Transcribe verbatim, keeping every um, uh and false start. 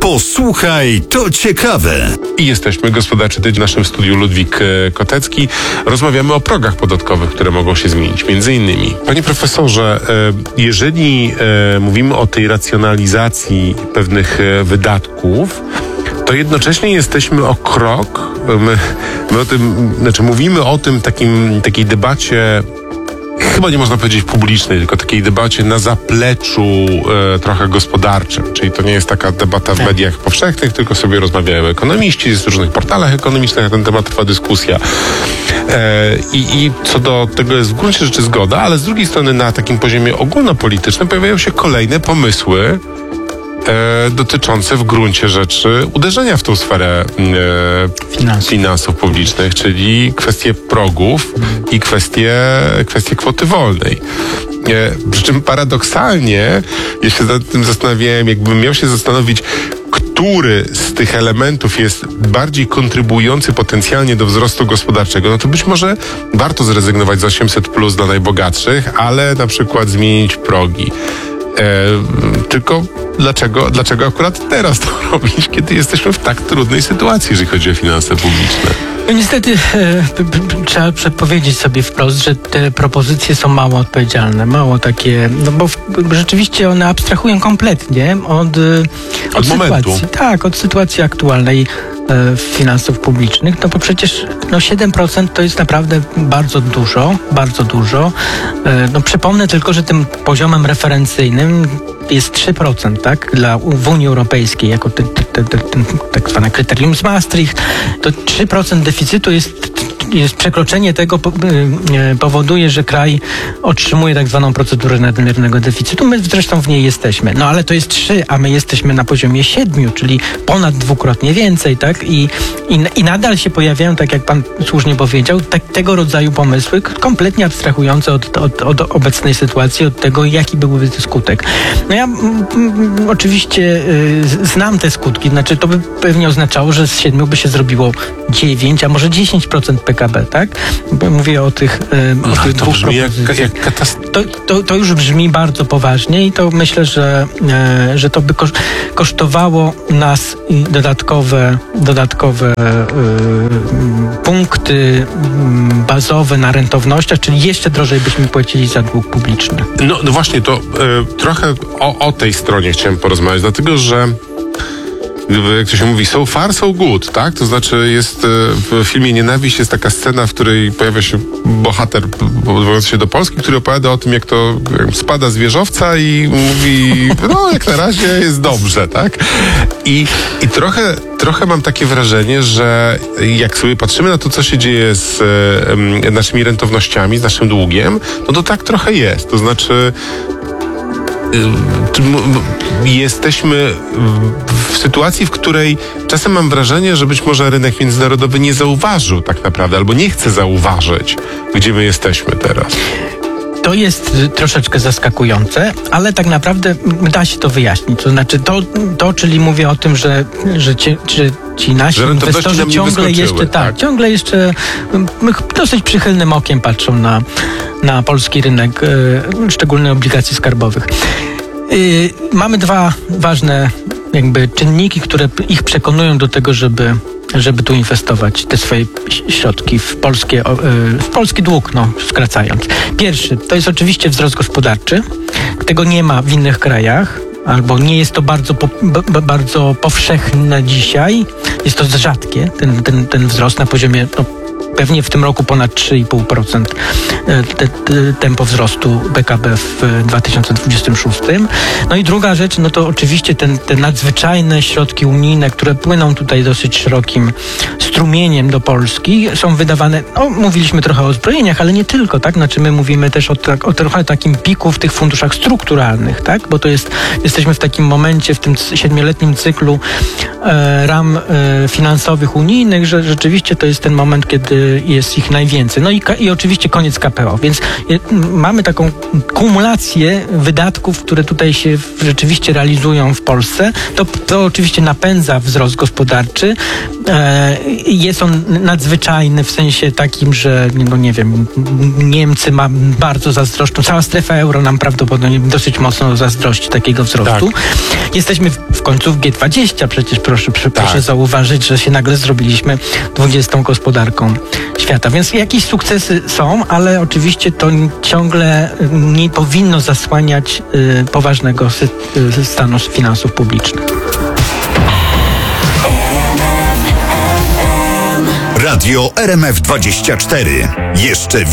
Posłuchaj, to ciekawe. I jesteśmy, gospodarczy tydzień w naszym studiu Ludwik Kotecki. Rozmawiamy o progach podatkowych, które mogą się zmienić. Między innymi, panie profesorze, jeżeli mówimy o tej racjonalizacji pewnych wydatków, to jednocześnie jesteśmy o krok, my, my o tym, znaczy mówimy o tym takim, takiej debacie, chyba nie można powiedzieć publicznej, tylko takiej debacie na zapleczu e, trochę gospodarczym. Czyli to nie jest taka debata w mediach powszechnych, tylko sobie rozmawiają ekonomiści, jest w różnych portalach ekonomicznych na ten temat trwa dyskusja. E, i, I co do tego jest w gruncie rzeczy zgoda, ale z drugiej strony na takim poziomie ogólnopolitycznym pojawiają się kolejne pomysły E, dotyczące w gruncie rzeczy uderzenia w tą sferę e, finansów. finansów publicznych, czyli kwestie progów i kwestie, kwestie kwoty wolnej. E, przy czym paradoksalnie, ja się nad tym zastanawiałem, jakbym miał się zastanowić, który z tych elementów jest bardziej kontrybujący potencjalnie do wzrostu gospodarczego, no to być może warto zrezygnować z osiemset plus dla najbogatszych, ale na przykład zmienić progi. E, tylko dlaczego, dlaczego akurat teraz to robić, kiedy jesteśmy w tak trudnej sytuacji, jeżeli chodzi o finanse publiczne? No niestety e, p, p, trzeba powiedzieć sobie wprost, że te propozycje są mało odpowiedzialne, mało takie, no bo w, rzeczywiście one abstrahują kompletnie od, od, od sytuacji. momentu. Tak, od sytuacji aktualnej e, finansów publicznych, no bo przecież no siedem procent to jest naprawdę bardzo dużo, bardzo dużo. E, no przypomnę tylko, że tym poziomem referencyjnym jest trzy procent, tak? Dla, w Unii Europejskiej, jako ten, ten, ten, ten tak zwane kryterium z Maastricht, to trzy procent deficytu jest, jest przekroczenie tego powoduje, że kraj otrzymuje tak zwaną procedurę nadmiernego deficytu. My zresztą w niej jesteśmy. No ale to jest trzy, a my jesteśmy na poziomie siedmiu, czyli ponad dwukrotnie więcej, tak? I, i, i nadal się pojawiają, tak jak pan słusznie powiedział, tak, tego rodzaju pomysły, kompletnie abstrahujące od, od, od obecnej sytuacji, od tego, jaki byłby skutek. No ja m, m, oczywiście y, znam te skutki, znaczy to by pewnie oznaczało, że z siedmiu by się zrobiło dziewięć, a może dziesięć procent P K B, tak? Bo mówię o tych, y, no, o tych to dwóch brzmi propozycjach. jak, jak katast- to, to, to już brzmi bardzo poważnie i to myślę, że, e, że to by kosz, kosztowało nas dodatkowe, dodatkowe e, punkty bazowe na rentownościach, czyli jeszcze drożej byśmy płacili za dług publiczny. No, no właśnie, to e, trochę o, o tej stronie chciałem porozmawiać, dlatego że jak to się mówi, so far, so good, tak? To znaczy jest w filmie Nienawiść jest taka scena, w której pojawia się bohater odwołujący się do Polski, który opowiada o tym, jak to jak spada z wieżowca i mówi, no jak na razie jest dobrze, tak? I, i trochę, trochę mam takie wrażenie, że jak sobie patrzymy na to, co się dzieje z e, naszymi rentownościami, z naszym długiem, no to tak trochę jest. To znaczy jesteśmy w sytuacji, w której czasem mam wrażenie, że być może rynek międzynarodowy nie zauważył tak naprawdę, albo nie chce zauważyć, gdzie my jesteśmy teraz. To jest troszeczkę zaskakujące, ale tak naprawdę da się to wyjaśnić. To znaczy to, to czyli mówię o tym, że, że, ci, że ci nasi że inwestorzy ciągle jeszcze, tak, tak, ciągle jeszcze dosyć przychylnym okiem patrzą na, na polski rynek, e, szczególnie obligacji skarbowych. E, mamy dwa ważne jakby czynniki, które ich przekonują do tego, żeby żeby tu inwestować te swoje środki w, polskie, w polski dług, no skracając. Pierwszy, to jest oczywiście wzrost gospodarczy. Tego nie ma w innych krajach, albo nie jest to bardzo, po, b, bardzo powszechne dzisiaj. Jest to rzadkie, ten, ten, ten wzrost na poziomie no, pewnie w tym roku ponad trzy i pół procent te, te, tempo wzrostu P K B w dwa tysiące dwudziestym szóstym. No i druga rzecz, no to oczywiście ten, te nadzwyczajne środki unijne, które płyną tutaj dosyć szerokim strumieniem do Polski, są wydawane, no mówiliśmy trochę o zbrojeniach, ale nie tylko, tak? Znaczy my mówimy też o, o trochę takim piku w tych funduszach strukturalnych, tak? Bo to jest, jesteśmy w takim momencie, w tym siedmioletnim cyklu e, ram e, finansowych unijnych, że rzeczywiście to jest ten moment, kiedy y, jest ich najwięcej. No i, i oczywiście koniec K P O, więc y, mamy taką kumulację wydatków, które tutaj się rzeczywiście realizują w Polsce. To, to oczywiście napędza wzrost gospodarczy. E, jest on nadzwyczajny w sensie takim, że no nie wiem, Niemcy ma bardzo zazdroszczą, cała strefa euro nam prawdopodobnie dosyć mocno zazdrości takiego wzrostu. Tak. Jesteśmy w, w końcu w G dwadzieścia, przecież proszę, proszę tak. zauważyć, że się nagle zrobiliśmy dwudziestą gospodarką świata. Więc jakieś sukcesy są, ale oczywiście to ciągle nie powinno zasłaniać y, poważnego sy, y, stanu finansów publicznych. Radio R M F dwadzieścia cztery. Jeszcze